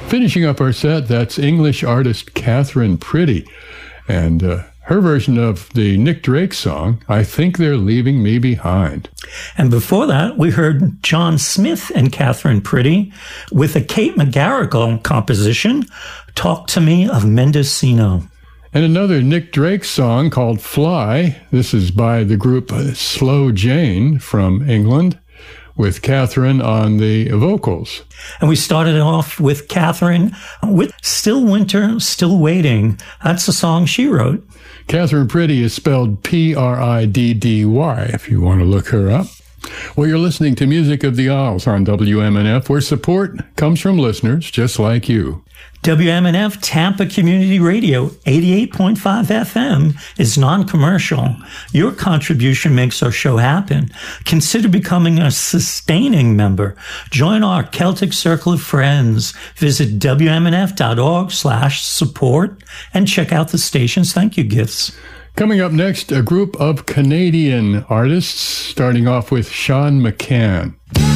Finishing up our set, that's English artist Catherine Pretty, and her version of the Nick Drake song, I Think They're Leaving Me Behind. And before that, we heard John Smith and Catherine Pretty with a Kate McGarrigle composition, Talk to Me of Mendocino. And another Nick Drake song called Fly. This is by the group Slow Jane from England, with Catherine on the vocals. And we started off with Catherine with Still Winter, Still Waiting. That's the song she wrote. Catherine Pretty is spelled Priddy, if you want to look her up. Well, you're listening to Music of the Isles on WMNF, where support comes from listeners just like you. WMNF Tampa Community Radio 88.5 FM is non-commercial. Your contribution makes our show happen. Consider becoming a sustaining member. Join our Celtic Circle of Friends. Visit WMNF.org/support and check out the station's thank you gifts. Coming up next, a group of Canadian artists, starting off with Sean McCann.